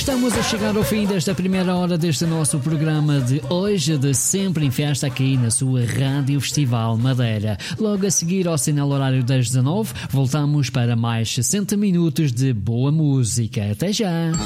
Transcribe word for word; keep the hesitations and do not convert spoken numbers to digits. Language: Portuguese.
Estamos a chegar ao fim desta primeira hora deste nosso programa de hoje, de Sempre em Festa, aqui na sua Rádio Festival Madeira. Logo a seguir ao sinal horário das dezanove, voltamos para mais sessenta minutos de boa música. Até já!